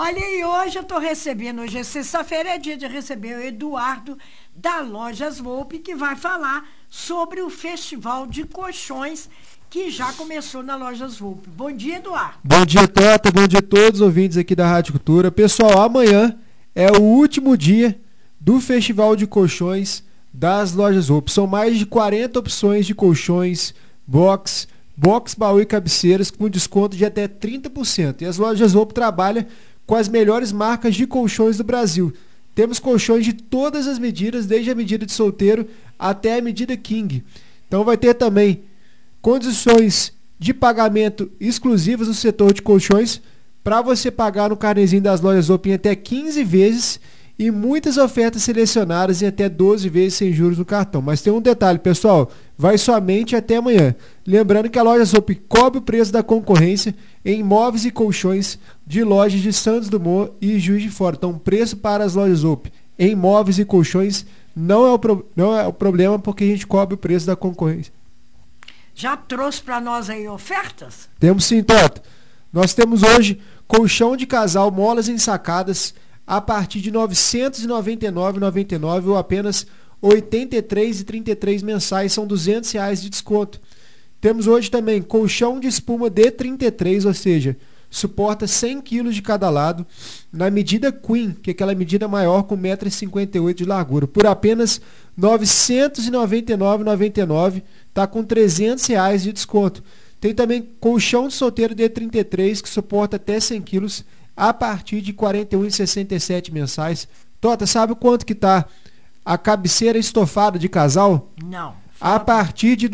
Olha, e hoje eu estou recebendo, hoje é sexta-feira, é dia de receber o Eduardo da Lojas Volpe, que vai falar sobre o Festival de Colchões que já começou na Lojas Volpe. Bom dia, Eduardo. Bom dia, Tota. Bom dia a todos os ouvintes aqui da Rádio Cultura. Pessoal, amanhã é o último dia do Festival de Colchões das Lojas Volpe. São mais de 40 opções de colchões, box, baú e cabeceiras com desconto de até 30%. E as Lojas Volpe trabalham com as melhores marcas de colchões do Brasil. Temos colchões de todas as medidas, desde a medida de solteiro até a medida king. Então vai ter também condições de pagamento exclusivas no setor de colchões para você pagar no carnezinho das Lojas Volpe em até 15 vezes e muitas ofertas selecionadas em até 12 vezes sem juros no cartão. Mas tem um detalhe, pessoal, vai somente até amanhã. Lembrando que a Lojas Volpe cobre o preço da concorrência em móveis e colchões de lojas de Santos Dumont e Juiz de Fora. Então, preço para as Lojas Volpe em móveis e colchões não é o problema, porque a gente cobre o preço da concorrência. Já trouxe para nós aí ofertas? Temos sim, Toto. Nós temos hoje colchão de casal, molas ensacadas, a partir de R$ 999,99 ou apenas R$ 83,33 mensais, são R$ 200 de desconto. Temos hoje também colchão de espuma D33, ou seja, suporta 100 kg de cada lado, na medida Queen, que é aquela medida maior com 1,58 m de largura, por apenas R$ 999,99, está com R$ 300 de desconto. Tem também colchão de solteiro D33, que suporta até 100 kg, a partir de R$ 41,67 mensais. Tota, sabe quanto que está a cabeceira estofada de casal? Não. A partir de R$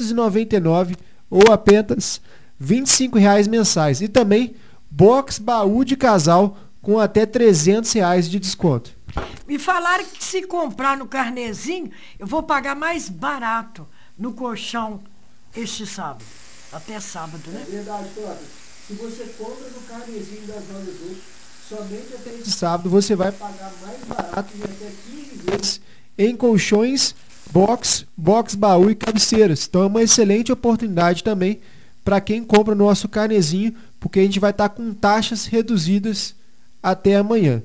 299 ou apenas R$ 25,00 mensais. E também box baú de casal com até R$ 300 de desconto. Me falaram que se comprar no carnezinho, eu vou pagar mais barato no colchão este sábado. Até sábado, né? É verdade, Tota. Se você compra no carnezinho das Lojas Volpe, somente até esse sábado você vai pagar mais barato de até 15 vezes em colchões, box, baú e cabeceiras. Então é uma excelente oportunidade também para quem compra o nosso carnezinho, porque a gente vai estar com taxas reduzidas até amanhã.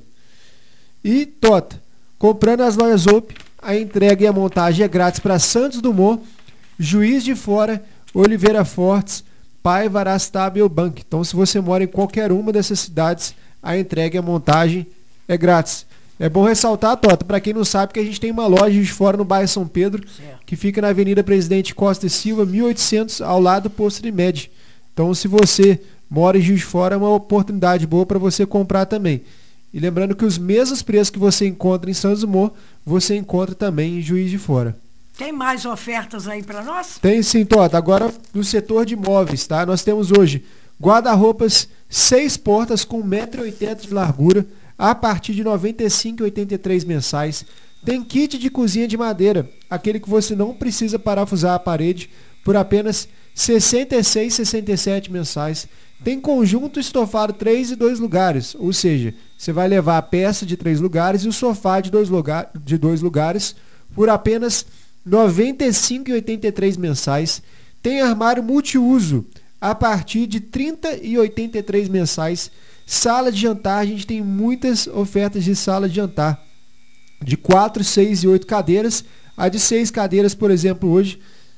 E, Tota, comprando as Lojas Volpe, a entrega e a montagem é grátis para Santos Dumont, Juiz de Fora, Oliveira Fortes, Paiva, Arastaba e Eubank. Então, se você mora em qualquer uma dessas cidades, a entrega e a montagem é grátis. É bom ressaltar, Tota, para quem não sabe, que a gente tem uma loja de fora no bairro São Pedro, que fica na Avenida Presidente Costa e Silva, 1800, ao lado do posto de Med. Então, se você mora em Juiz de Fora, é uma oportunidade boa para você comprar também. E lembrando que os mesmos preços que você encontra em Santos Dumont, você encontra também em Juiz de Fora. Tem mais ofertas aí para nós? Tem sim, Tota. Agora no setor de móveis, tá? Nós temos hoje guarda-roupas 6 portas com 1,80 m de largura, a partir de R$ 95,83 mensais. Tem kit de cozinha de madeira, aquele que você não precisa parafusar a parede, por apenas R$ 66,67 mensais. Tem conjunto estofado 3 e 2 lugares, ou seja, você vai levar a peça de 3 lugares e o sofá de 2 lugares por apenas R$ 95,83 mensais. Tem armário multiuso a partir de R$ 30,83 mensais. Sala de jantar, a gente tem muitas ofertas de sala de jantar, de 4, 6 e 8 cadeiras. A de 6 cadeiras, por exemplo, hoje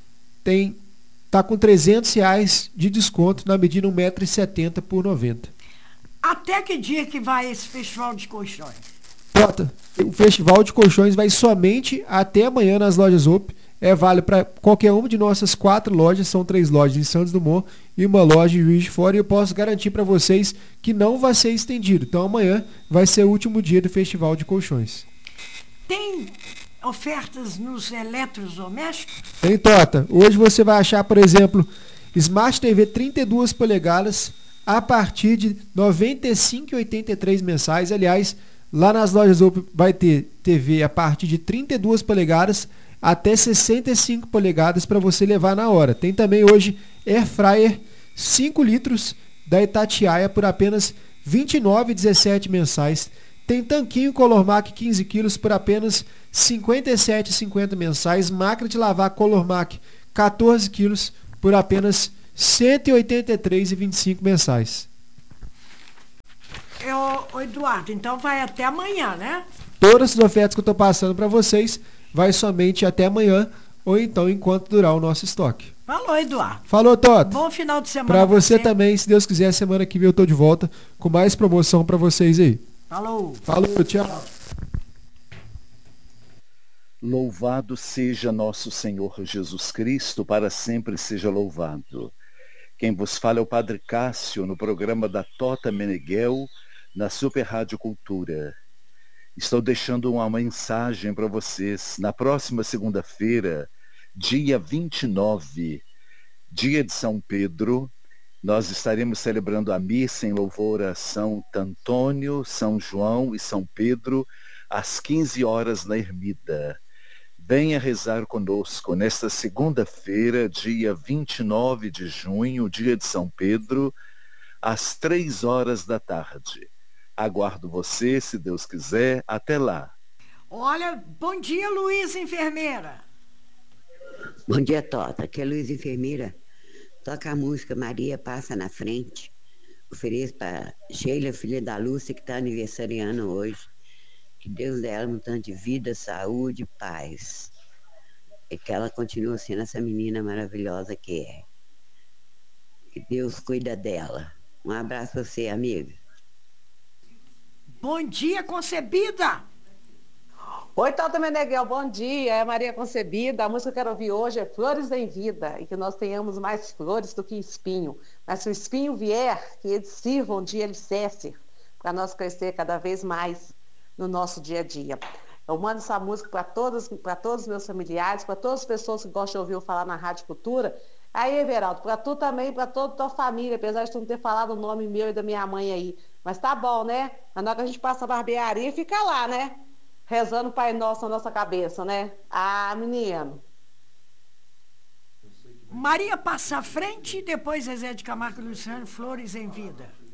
está com R$ 300 de desconto na medida 1,70 m por R$ 90. Até que dia que vai esse festival de colchões? Tota, o Festival de Colchões vai somente até amanhã nas Lojas Volpe. É válido para qualquer uma de nossas 4 lojas, são 3 lojas em Santos Dumont e uma loja em Juiz de Fora, e eu posso garantir para vocês que não vai ser estendido. Então amanhã vai ser o último dia do Festival de Colchões. Tem ofertas nos eletrodomésticos? Tem, Tota. Hoje você vai achar, por exemplo, Smart TV 32 polegadas a partir de R$ 95,83 mensais. Aliás, lá nas Lojas Volpe vai ter TV a partir de 32 polegadas até 65 polegadas para você levar na hora. Tem também hoje Air Fryer 5 litros da Itatiaia por apenas R$ 29,17 mensais. Tem tanquinho Colormac 15 quilos por apenas R$ 57,50 mensais. Máquina de lavar Colormac 14 quilos por apenas R$ 183,25 mensais. Ô, Eduardo, então vai até amanhã, né? Todas as ofertas que eu estou passando para vocês vai somente até amanhã ou então enquanto durar o nosso estoque. Falou, Eduardo. Falou, Toto. Bom final de semana para você também, se Deus quiser, semana que vem eu tô de volta com mais promoção para vocês aí. Falou. Falou, tchau. Louvado seja nosso Senhor Jesus Cristo, para sempre seja louvado. Quem vos fala é o Padre Cássio, no programa da Tota Meneghel, na Super Rádio Cultura. Estou deixando uma mensagem para vocês. Na próxima segunda-feira, dia 29, dia de São Pedro, nós estaremos celebrando a missa em louvor a São Antônio, São João e São Pedro, às 15 horas na Ermida. Venha rezar conosco nesta segunda-feira, dia 29 de junho, dia de São Pedro, às 3 horas da tarde. Aguardo você, se Deus quiser. Até lá. Olha, bom dia, Luiz, enfermeira. Bom dia, Tota. Aqui é Luiz, enfermeira. Toca a música Maria Passa na Frente. Ofereço para Sheila, filha da Lúcia, que está aniversariando hoje. Que Deus dê ela um tanto de vida, saúde e paz. E que ela continue sendo essa menina maravilhosa que é. Que Deus cuida dela. Um abraço para você, amiga. Bom dia, concebida. Oi, Tota Meneghel, bom dia. É Maria Concebida. A música que eu quero ouvir hoje é Flores em Vida, e que nós tenhamos mais flores do que espinho. Mas se o espinho vier, que eles sirvam de alicerce para nós crescer cada vez mais no nosso dia a dia. Eu mando essa música para todos os meus familiares, para todas as pessoas que gostam de ouvir eu falar na Rádio Cultura. Aí, Everaldo, para tu também, para toda a tua família, apesar de tu não ter falado o nome meu e da minha mãe aí. Mas tá bom, né? Na hora que a gente passa a barbearia, fica lá, né? Rezando o Pai Nosso na nossa cabeça, né? Ah, menino. Maria passa à frente e depois Zezé de Camargo e Luciano, Flores em Vida.